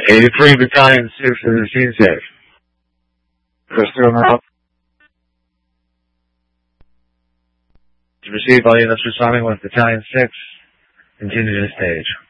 83 Battalion 6 is machine safe. Crystal now. To receive all units responding with Battalion 6, continue to stage.